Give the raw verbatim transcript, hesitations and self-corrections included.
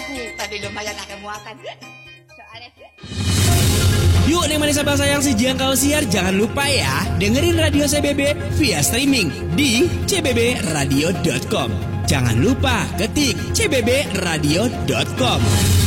Tapi lumayan akan muakan. Soalnya Yuk nih manis abang sayang si Jangkau Siar, jangan lupa ya dengerin Radio C B B via streaming di c b b radio dot com. Jangan lupa ketik c b b radio dot com.